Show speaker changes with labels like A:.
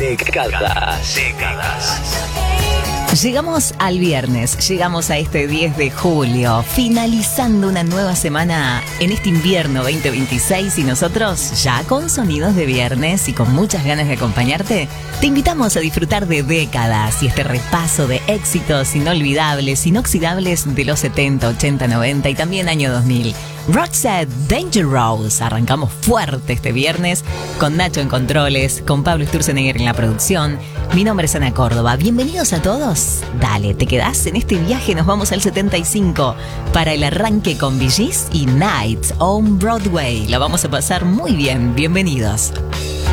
A: Décadas.
B: Llegamos al viernes, llegamos a este 10 de julio, finalizando una nueva semana en este invierno 2026 y nosotros, ya con sonidos de viernes y con muchas ganas de acompañarte, te invitamos a disfrutar de décadas y este repaso de éxitos inolvidables, inoxidables de los 70, 80, 90 y también año 2000. Roxette Dangerous. Arrancamos fuerte este viernes con Nacho en controles, con Pablo Sturzenegger en la producción. Mi nombre es Ana Córdoba. Bienvenidos a todos. Dale, ¿te quedás en este viaje? Nos vamos al 75 para el arranque con Bee Gees y Nights on Broadway. La vamos a pasar muy bien. Bienvenidos.